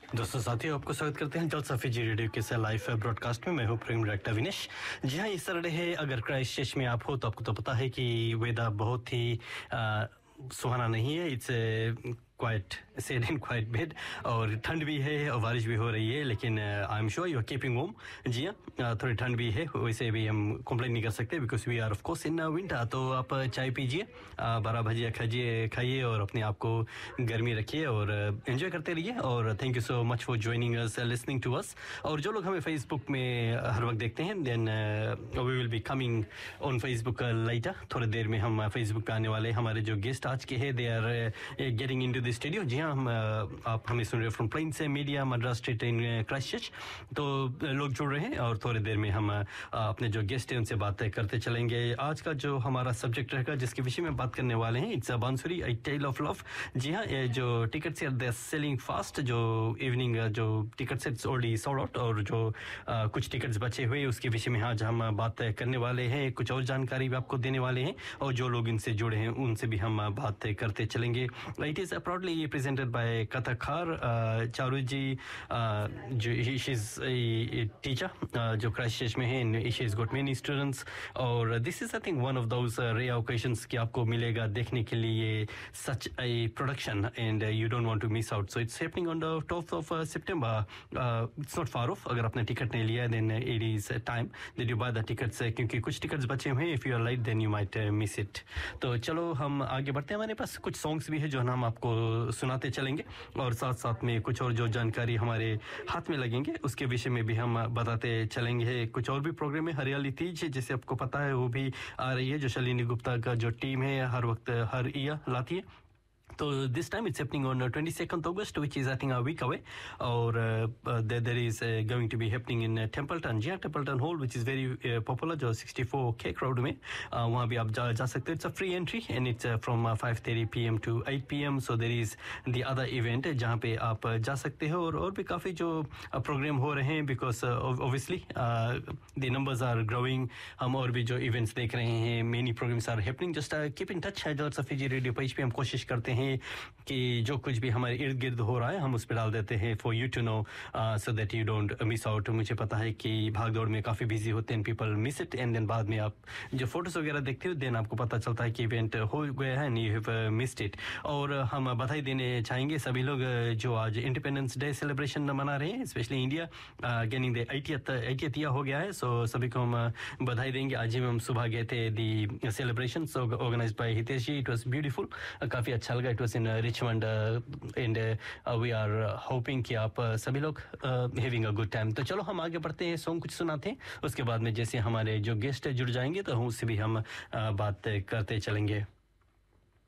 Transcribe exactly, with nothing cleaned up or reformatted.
दोस्तों साथियों, आपको स्वागत करते हैं जलसा फीजी रेडियो के लाइव ब्रॉडकास्ट में। मैं हूं प्रेम डायरेक्टर विनेश। जी हाँ, इस सैटरडे है। अगर क्राइस्ट चर्च में आप हो तो आपको तो पता है कि वेदर बहुत ही आ, सुहाना नहीं है। It's quite said and quite bed, और ठंड भी है और बारिश भी हो रही है, लेकिन I am sure you are keeping home. जी हाँ, थोड़ी ठंड भी है, वैसे भी हम कंप्लेन नहीं कर सकते because we are of course in winter. तो आप चाय पीजिए, बारह भजिया खाइए खाइए और अपने आप को गर्मी रखिए और एंजॉय करते रहिए। और thank you so much for joining us, listening to us. और जो लोग हमें फेसबुक में हर वक्त देखते हैं, then we will be coming on Facebook lighter. थोड़ी देर में हम फेसबुक पे आने वाले। हमारे जो गेस्ट आज के हैं, they are getting in to studio. जी हाँ, हम आप हमें सुन रहे हो फ्रॉम प्लेन से media Madras street in Christ church. तो लोग जुड़ रहे हैं और थोड़ी देर में हम अपने जो गेस्ट हैं उनसे बातें करते चलेंगे। आज का जो हमारा सब्जेक्ट रहेगा, जिसके विषय में बात करने वाले हैं, इट्स बांसुरी ए टेल ऑफ लव। जी हाँ, ये जो टिकट्स है दे सेलिंग फास्ट। जो इवनिंग जो टिकट्स है ऑलरेडी सोल्ड आउट, और जो आ, कुछ टिकट्स बचे हुए उसके विषय में आज हम बात करने वाले हैं। कुछ और जानकारी भी आपको देने वाले हैं, और जो लोग इनसे जुड़े हैं उनसे भी हम बात करते चलेंगे। It is proudly presented by Kathakar uh, Charu ji, uh, जो she is a teacher uh, जो क्राइस्ट चर्च में है, and she has got many students। और this is I think one of those uh, rare occasions कि आपको मिलेगा देखने के लिए such a production, and uh, you don't want to miss out। So it's happening on the twelfth of uh, September। uh, it's not far off। अगर आपने ticket नहीं लिया then uh, it is time that you buy the tickets, uh, क्योंकि कुछ tickets बचे हुए हैं। if you are late then you might uh, miss it। तो चलो हम आगे बढ़ते हैं। हमारे पास कुछ सॉन्ग्स भी है जो हम आपको सुनाते चलेंगे, और साथ साथ में कुछ और जो जानकारी हमारे हाथ में लगेंगे उसके विषय में भी हम बताते चलेंगे। कुछ और भी प्रोग्राम है। हरियाली तीज जैसे आपको पता है वो भी आ रही है, जो शालिनी गुप्ता का जो टीम है हर वक्त हर ईयर लाती है। तो this time it's happening on twenty-second August, which is I think a week away। और there there is uh, going to be happening in uh, Templeton। जी हाँ, Templeton Hall, which is very uh, popular, जो sixty-four K crowd में uh, वहाँ भी आप जा जा सकते हो। It's a free entry and it's uh, from uh, five thirty p m to eight p m So there is the other event जहाँ पे आप जा सकते हो। और और भी काफ़ी जो प्रोग्राम हो रहे हैं, because uh, obviously uh, the numbers are growing। हम और भी जो इवेंट्स देख रहे हैं, many programs are happening। Just uh, keep in touch है जलसा फीजी रेडियो पेज पे। हम कोशिश करते हैं कि जो कुछ भी हमारे इर्द गिर्द हो रहा है हम उस पर डाल देते हैं, for you to know, so that you don't miss out. मुझे पता है कि भाग दौड़ में काफ़ी बिजी होते हैं, people miss it, and then बाद में आप जो फोटोज वगैरह देखते हो देन आपको पता चलता है कि इवेंट हो गया है and you have missed it. और हम बधाई देने चाहेंगे सभी लोग जो आज इंडिपेंडेंस डे सेलिब्रेशन मना रहे हैं, specially India gaining the एटियथ एटियथ year हो गया है। सो सभी को हम बधाई देंगे। आज ही हम सुबह गए थे दी celebration organise by Hitesh ji. It was beautiful, काफ़ी अच्छा लगा। It was in Richmond and we are hoping कि आप uh, सभी लोग हैविंग अ गुड टाइम। तो चलो हम आगे बढ़ते हैं, सॉन्ग कुछ सुनाते हैं, उसके बाद में जैसे हमारे जो गेस्ट जुड़ जाएंगे तो हम उससे भी हम uh, बात करते चलेंगे।